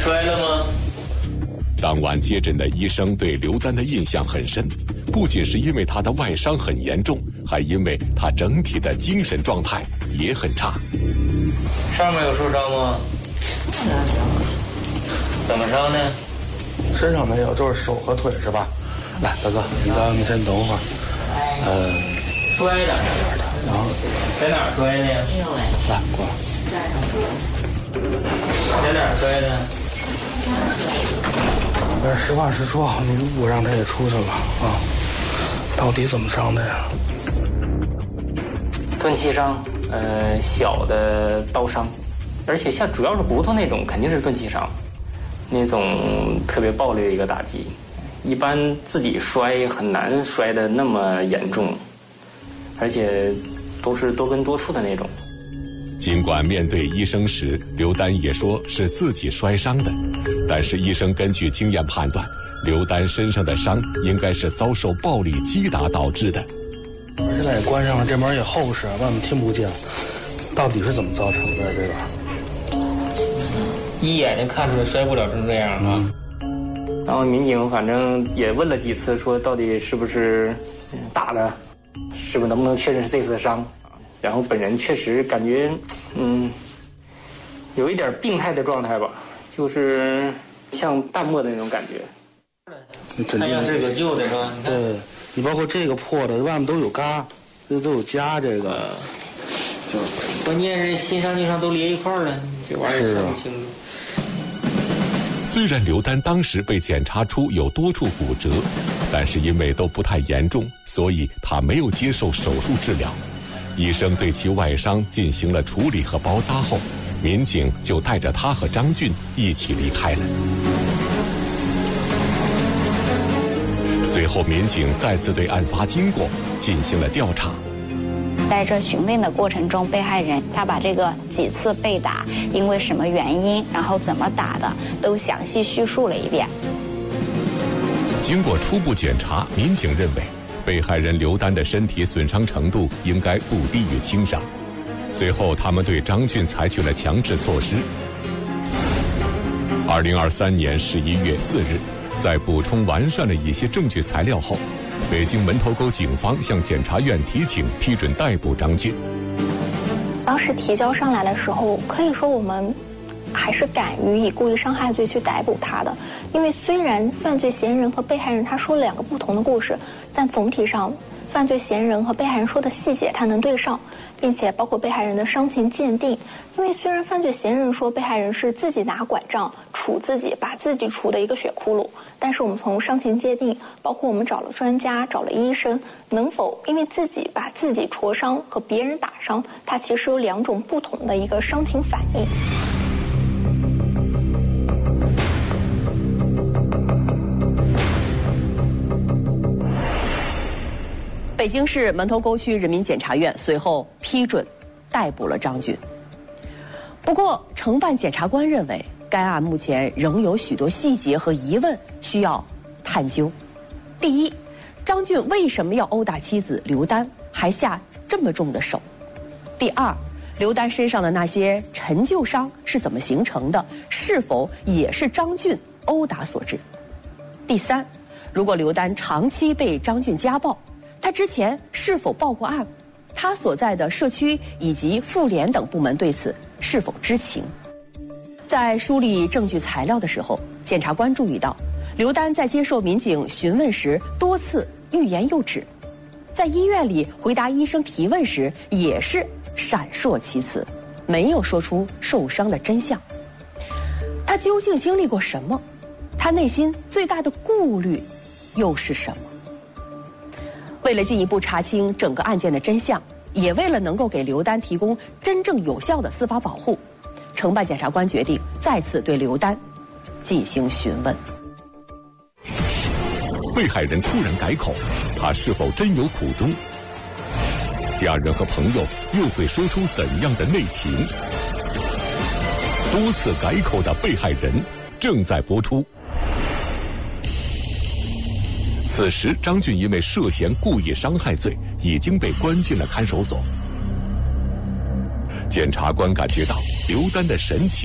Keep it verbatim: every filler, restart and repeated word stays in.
摔了吗？ 当晚接诊的医生对刘丹的印象很深，不仅是因为他的外伤很严重，还因为他整体的精神状态也很差。 上面有受伤吗？怎么伤的？ 身上没有，就是手和腿是吧？来，大哥，咱们先等会儿。呃， 摔的， 然后在哪儿摔的呀？ 来过来。 在哪儿摔的？ 但是实话实说，我让他也出去了啊。到底怎么伤的呀？ 钝器伤，呃，小的刀伤，而且像主要是骨头那种，肯定是钝器伤，那种特别暴力的一个打击。一般自己摔很难摔得那么严重，而且都是多根多处的那种。 尽管面对医生时，刘丹也说是自己摔伤的，但是医生根据经验判断，刘丹身上的伤应该是遭受暴力击打导致的。 现在也关上了，这门也厚实，外面听不见。到底是怎么造成的这个？ 一眼就看出来摔不了成这样啊。嗯然后民警反正也问了几次，说到底是不是打的，是不是能不能确认是这次的伤？然后本人确实感觉，嗯，有一点病态的状态吧，就是像淡漠的那种感觉。 看样是个旧的是吧？ 对，你包括这个破的，外面都有嘎，这都有夹，这个。 就关键是新伤旧伤都连一块儿了，这玩意儿算不清楚。 虽然刘丹当时被检查出有多处骨折，但是因为都不太严重，所以他没有接受手术治疗。医生对其外伤进行了处理和包扎后，民警就带着他和张俊一起离开了。随后，民警再次对案发经过进行了调查。 在这询问的过程中，被害人他把这个几次被打，因为什么原因，然后怎么打的，都详细叙述了一遍。 经过初步检查，民警认为被害人刘丹的身体损伤程度应该不低于轻伤。随后，他们对张俊采取了强制措施。二零二三年十一月四日，在补充完善了一些证据材料后，北京门头沟警方向检察院提请批准逮捕张俊。 当时提交上来的时候，可以说我们还是敢于以故意伤害罪去逮捕他的，因为虽然犯罪嫌疑人和被害人他说了两个不同的故事，但总体上犯罪嫌疑人和被害人说的细节他能对上，并且包括被害人的伤情鉴定。因为虽然犯罪嫌疑人说被害人是自己拿拐杖杵自己，把自己杵的一个血窟窿，但是我们从伤情鉴定，包括我们找了专家找了医生，能否因为自己把自己戳伤和别人打伤，它其实有两种不同的一个伤情反应。 北京市门头沟区人民检察院随后批准逮捕了张俊。不过，承办检察官认为，该案目前仍有许多细节和疑问需要探究。第一，张俊为什么要殴打妻子刘丹，还下这么重的手？第二，刘丹身上的那些陈旧伤是怎么形成的？是否也是张俊殴打所致？第三，如果刘丹长期被张俊家暴，他之前是否报过案？他所在的社区以及妇联等部门对此是否知情？在梳理证据材料的时候，检察官注意到，刘丹在接受民警询问时多次欲言又止，在医院里回答医生提问时也是闪烁其词，没有说出受伤的真相。他究竟经历过什么？他内心最大的顾虑又是什么？为了进一步查清整个案件的真相，也为了能够给刘丹提供真正有效的司法保护，承办检察官决定再次对刘丹进行询问。 被害人突然改口，他是否真有苦衷？家人和朋友又会说出怎样的内情？多次改口的被害人正在播出。此时，张俊因为涉嫌故意伤害罪已经被关进了看守所。检察官感觉到刘丹的神情